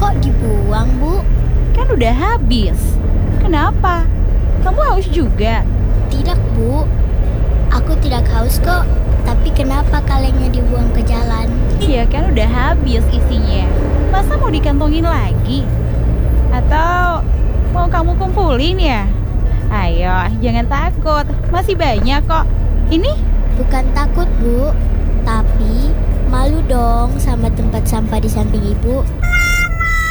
Kok dibuang, Bu? Kan udah habis. Kenapa? Kamu haus juga? Tidak, Bu. Aku tidak haus kok. Tapi kenapa kalengnya dibuang ke jalan? Iya kan udah habis isinya. Masa mau dikantongin lagi? Atau mau kamu kumpulin ya? Ayo, jangan takut. Masih banyak kok. Ini? Bukan takut, Bu. Tapi malu dong sama tempat sampah di samping Ibu.